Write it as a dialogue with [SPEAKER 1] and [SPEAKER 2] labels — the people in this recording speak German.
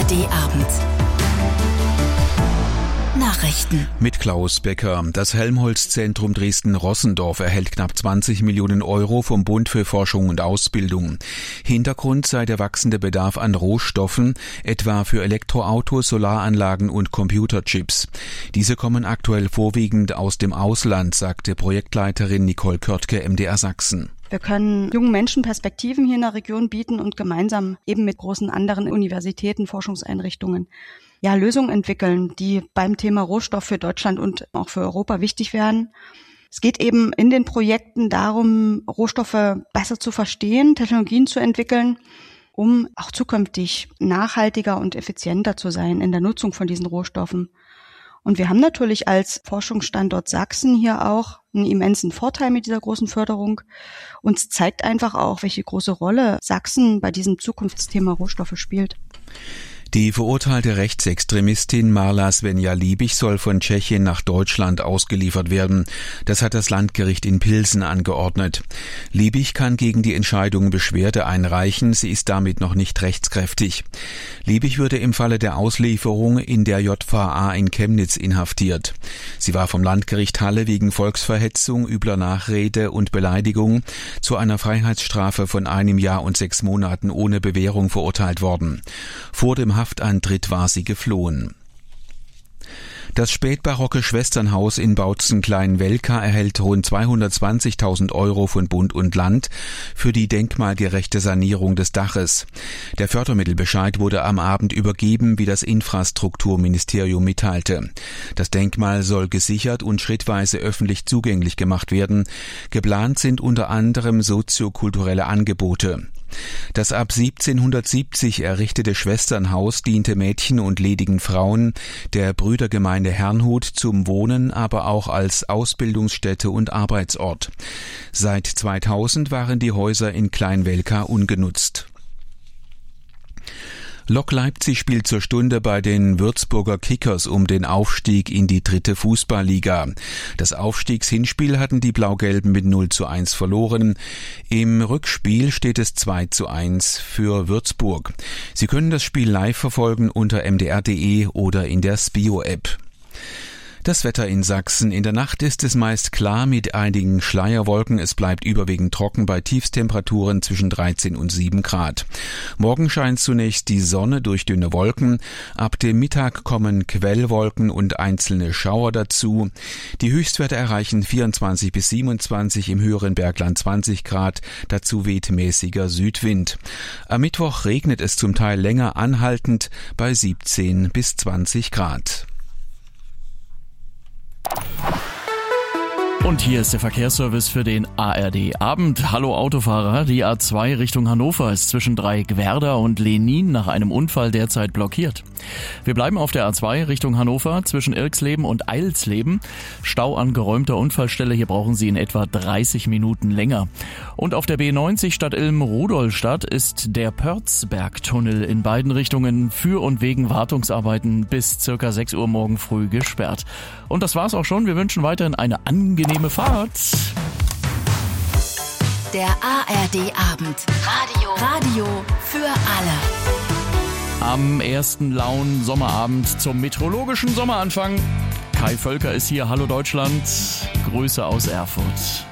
[SPEAKER 1] ARD Abend. Nachrichten.
[SPEAKER 2] Mit Klaus Becker. Das Helmholtz-Zentrum Dresden-Rossendorf erhält knapp 20 Millionen Euro vom Bund für Forschung und Ausbildung. Hintergrund sei der wachsende Bedarf an Rohstoffen, etwa für Elektroautos, Solaranlagen und Computerchips. Diese kommen aktuell vorwiegend aus dem Ausland, sagte Projektleiterin Nicole Körtke, MDR Sachsen.
[SPEAKER 3] Wir können jungen Menschen Perspektiven hier in der Region bieten und gemeinsam eben mit großen anderen Universitäten, Forschungseinrichtungen Lösungen entwickeln, die beim Thema Rohstoff für Deutschland und auch für Europa wichtig werden. Es geht eben in den Projekten darum, Rohstoffe besser zu verstehen, Technologien zu entwickeln, um auch zukünftig nachhaltiger und effizienter zu sein in der Nutzung von diesen Rohstoffen. Und wir haben natürlich als Forschungsstandort Sachsen hier auch einen immensen Vorteil mit dieser großen Förderung. Uns zeigt einfach auch, welche große Rolle Sachsen bei diesem Zukunftsthema Rohstoffe spielt.
[SPEAKER 2] Die verurteilte Rechtsextremistin Marla Svenja Liebig soll von Tschechien nach Deutschland ausgeliefert werden. Das hat das Landgericht in Pilsen angeordnet. Liebig kann gegen die Entscheidung Beschwerde einreichen. Sie ist damit noch nicht rechtskräftig. Liebig würde im Falle der Auslieferung in der JVA in Chemnitz inhaftiert. Sie war vom Landgericht Halle wegen Volksverhetzung, übler Nachrede und Beleidigung zu einer Freiheitsstrafe von 1 Jahr und 6 Monaten ohne Bewährung verurteilt worden. Vor dem Haftantritt war sie geflohen. Das spätbarocke Schwesternhaus in Bautzen-Kleinwelka erhält rund 220.000 Euro von Bund und Land für die denkmalgerechte Sanierung des Daches. Der Fördermittelbescheid wurde am Abend übergeben, wie das Infrastrukturministerium mitteilte. Das Denkmal soll gesichert und schrittweise öffentlich zugänglich gemacht werden. Geplant sind unter anderem soziokulturelle Angebote. Das ab 1770 errichtete Schwesternhaus diente Mädchen und ledigen Frauen der Brüdergemeinde Herrnhut zum Wohnen, aber auch als Ausbildungsstätte und Arbeitsort. Seit 2000 waren die Häuser in Kleinwelka ungenutzt. Lok Leipzig spielt zur Stunde bei den Würzburger Kickers um den Aufstieg in die 3. Fußballliga. Das Aufstiegshinspiel hatten die Blau-Gelben mit 0:1 verloren. Im Rückspiel steht es 2:1 für Würzburg. Sie können das Spiel live verfolgen unter mdr.de oder in der Spio-App. Das Wetter in Sachsen. In der Nacht ist es meist klar mit einigen Schleierwolken. Es bleibt überwiegend trocken bei Tiefstemperaturen zwischen 13 und 7 Grad. Morgen scheint zunächst die Sonne durch dünne Wolken. Ab dem Mittag kommen Quellwolken und einzelne Schauer dazu. Die Höchstwerte erreichen 24 bis 27, im höheren Bergland 20 Grad. Dazu weht mäßiger Südwind. Am Mittwoch regnet es zum Teil länger anhaltend bei 17 bis 20 Grad.
[SPEAKER 4] Und hier ist der Verkehrsservice für den ARD Abend. Hallo Autofahrer, die A2 Richtung Hannover ist zwischen Dreieckwerder und Lenin nach einem Unfall derzeit blockiert. Wir bleiben auf der A2 Richtung Hannover zwischen Irxleben und Eilsleben. Stau an geräumter Unfallstelle, hier brauchen Sie in etwa 30 Minuten länger. Und auf der B90 Stadt-Ilm-Rudolstadt ist der Pörzbergtunnel in beiden Richtungen für und wegen Wartungsarbeiten bis circa 6 Uhr morgen früh gesperrt. Und das war's auch schon. Wir wünschen weiterhin eine angenehme Fahrt.
[SPEAKER 1] Der ARD Abend. Radio für alle.
[SPEAKER 4] Am ersten lauen Sommerabend zum meteorologischen Sommeranfang. Kai Völker ist hier. Hallo Deutschland. Grüße aus Erfurt.